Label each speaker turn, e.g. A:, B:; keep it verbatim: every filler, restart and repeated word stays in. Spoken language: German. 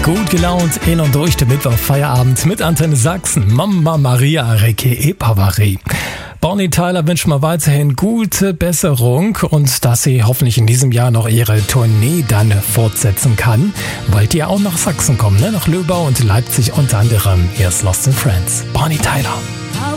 A: Gut gelaunt in und durch den Mittwoch-Feierabend mit Antenne Sachsen. Mama Maria Reke Epavari. Bonnie Tyler wünscht mal weiterhin gute Besserung und dass sie hoffentlich in diesem Jahr noch ihre Tournee dann fortsetzen kann. Wollt ihr auch nach Sachsen kommen, ne? Nach Löbau und Leipzig unter anderem. Hier ist Lost in Friends. Bonnie Tyler.